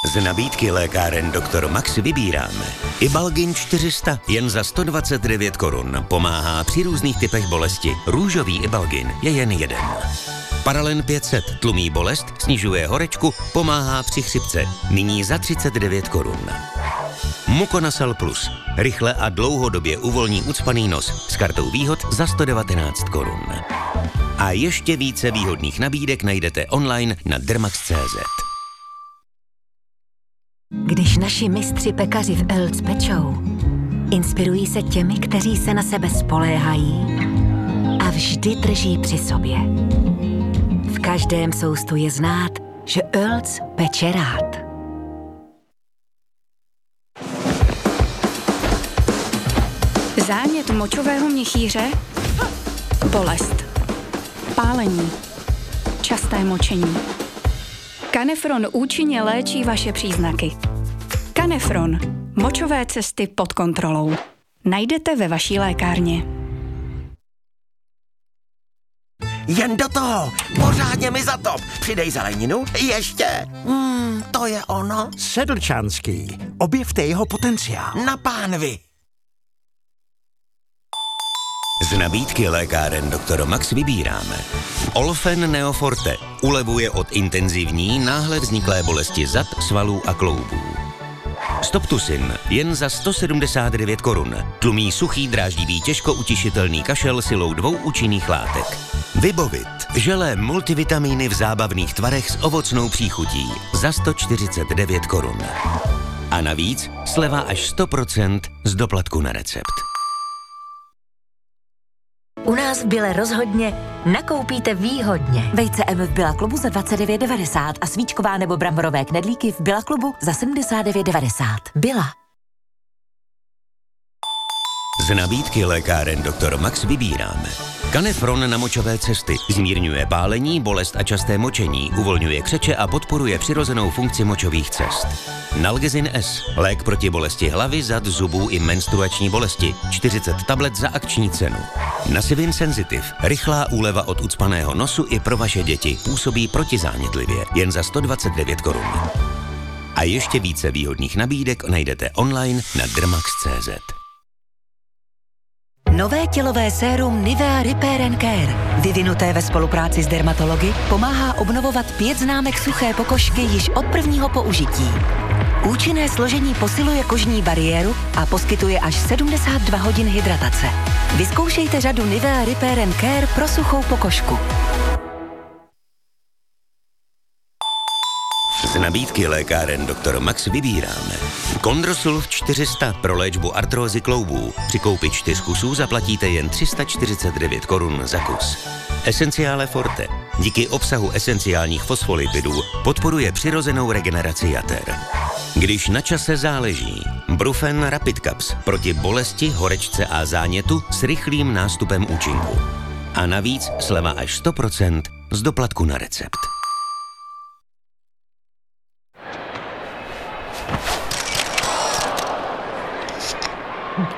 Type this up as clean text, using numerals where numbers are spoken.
Z nabídky lékáren Dr. Max vybíráme Ibalgin 400 jen za 129 korun. Pomáhá při různých typech bolesti. Růžový Ibalgin je jen jeden. Paralen 500 tlumí bolest, snižuje horečku, pomáhá při chřipce. Nyní za 39 korun. Muconazol Plus. Rychle a dlouhodobě uvolní ucpaný nos s kartou výhod za 119 korun. A ještě více výhodných nabídek najdete online na dermax.cz. Když naši mistři pekaři v Elc pečou, inspirují se těmi, kteří se na sebe spoléhají a vždy drží při sobě. V každém soustu je znát, že Elc peče rád. Zánět močového měchýře, bolest, pálení, časté močení. Canefron účinně léčí vaše příznaky. Canefron. Močové cesty pod kontrolou. Najdete ve vaší lékárně. Jen do toho! Pořádně mi zatop! Přidej zeleninu, ještě! To je ono. Sedlčanský. Objevte jeho potenciál. Na pánvi! Z nabídky lékáren Dr. Max vybíráme Olfen Neoforte. Ulevuje od intenzivní, náhle vzniklé bolesti zad, svalů a kloubů. Stoptusin jen za 179 korun. Tlumí suchý, dráždivý, těžko utišitelný kašel silou 2 účinných látek. Vybovit. Želé multivitamíny v zábavných tvarech s ovocnou příchutí za 149 korun. A navíc sleva až 100% z doplatku na recept. U nás v Bile rozhodně nakoupíte výhodně. Vejce M v Billa klubu za 29,90 a svíčková nebo bramborové knedlíky v Billa klubu za 79,90. Billa. Z nabídky lékáren Dr. Max vybíráme Canefron na močové cesty. Zmírňuje pálení, bolest a časté močení, uvolňuje křeče a podporuje přirozenou funkci močových cest. Nalgezin S. Lék proti bolesti hlavy, zad, zubů i menstruační bolesti. 40 tablet za akční cenu. Nasivin Sensitive. Rychlá úleva od ucpaného nosu i pro vaše děti. Působí protizánětlivě. Jen za 129 korun. A ještě více výhodných nabídek najdete online na dermax.cz. Nové tělové sérum Nivea Repair and Care, vyvinuté ve spolupráci s dermatology, pomáhá obnovovat 5 známek suché pokožky již od prvního použití. Účinné složení posiluje kožní bariéru a poskytuje až 72 hodin hydratace. Vyzkoušejte řadu Nivea Repair and Care pro suchou pokožku. Z nabídky lékáren Dr. Max vybíráme Chondrosulf 400 pro léčbu artrózy kloubů. Při koupi 4 kusů zaplatíte jen 349 korun za kus. Essentiale Forte. Díky obsahu esenciálních fosfolipidů podporuje přirozenou regeneraci jater. Když na čase záleží, Brufen Rapid Caps proti bolesti, horečce a zánětu s rychlým nástupem účinku. A navíc sleva až 100% z doplatku na recept.